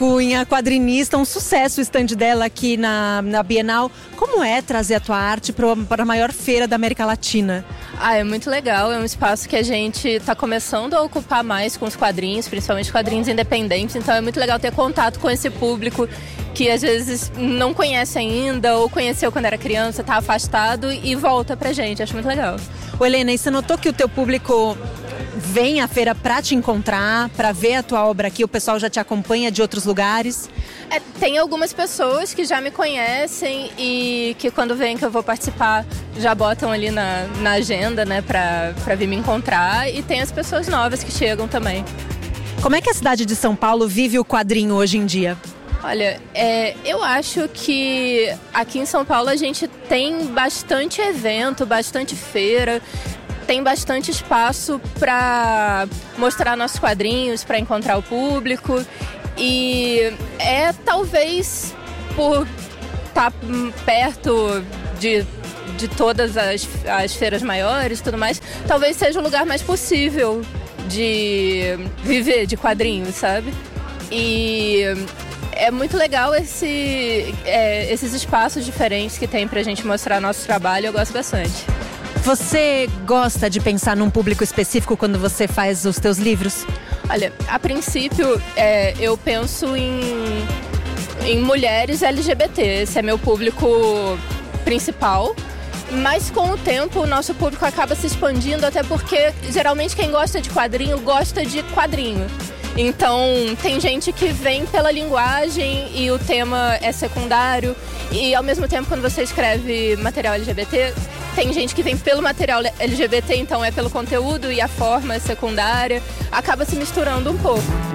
Cunha, quadrinista, um sucesso o stand dela aqui na Bienal. Como é trazer a tua arte para a maior feira da América Latina? É muito legal, é um espaço que a gente está começando a ocupar mais com os quadrinhos, principalmente quadrinhos independentes, então é muito legal ter contato com esse público que às vezes não conhece ainda ou conheceu quando era criança, está afastado e volta pra gente, acho muito legal. Helena, e você notou que o teu público vem à feira para te encontrar, para ver a tua obra aqui, o pessoal já te acompanha de outros lugares? Tem algumas pessoas que já me conhecem e que quando vêm que eu vou participar já botam ali na agenda, né, pra vir me encontrar, e tem as pessoas novas que chegam também. Como é que a cidade de São Paulo vive o quadrinho hoje em dia? Olha, eu acho que aqui em São Paulo a gente tem bastante evento, bastante feira, tem bastante espaço para mostrar nossos quadrinhos, para encontrar o público. E talvez por estar perto de todas as feiras maiores e tudo mais, talvez seja o lugar mais possível de viver de quadrinhos, sabe? E é muito legal esses espaços diferentes que tem pra gente mostrar nosso trabalho, eu gosto bastante. Você gosta de pensar num público específico quando você faz os teus livros? Olha, a princípio eu penso em mulheres LGBT, esse é meu público principal. Mas com o tempo o nosso público acaba se expandindo, até porque geralmente quem gosta de quadrinho gosta de quadrinho. Então tem gente que vem pela linguagem e o tema é secundário, e ao mesmo tempo quando você escreve material LGBT, tem gente que vem pelo material LGBT, então é pelo conteúdo e a forma é secundária, acaba se misturando um pouco.